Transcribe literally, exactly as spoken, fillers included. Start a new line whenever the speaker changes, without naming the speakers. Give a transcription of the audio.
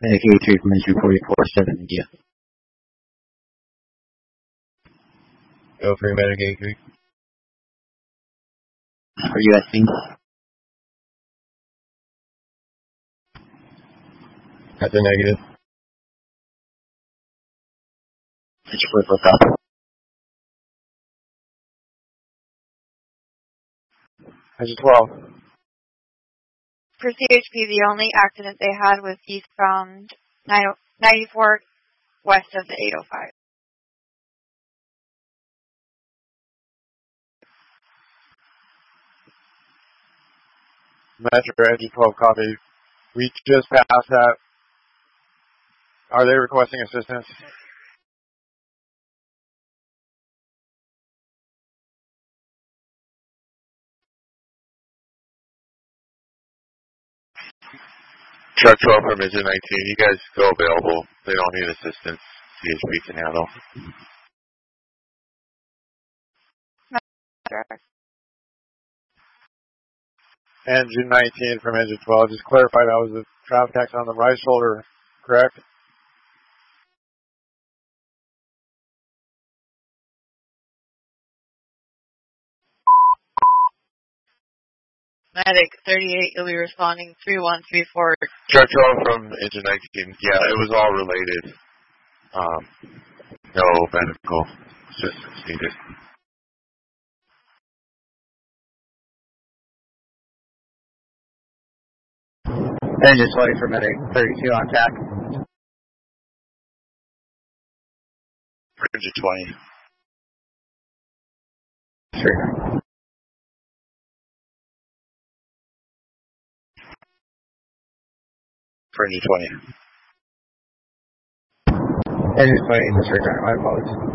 Medic eighty-three from entry forty-four, seven India.
Go for Medic eighty-three.
For U S B.
That's a negative.
Entry forty-four, copy.
Engine twelve.
For C H P, the only accident they had was eastbound ninety-four west of the eight oh five.
Metro Engine twelve, copy. We just passed that. Are they requesting assistance?
Truck twelve from Engine nineteen, you guys go available. They don't need assistance. C H P can handle.
Engine nineteen from Engine twelve, just clarify that was the traffic accident on the right shoulder, correct?
Medic thirty-eight, you'll be responding three one three four.
Truck twelve from Engine nineteen, yeah, it was all related. Um, no medical, just needed.
Engine twenty for Medic thirty-two on tack.
For Engine twenty.
Sure.
For Engine twenty.
Engine twenty in this regard, my apologies.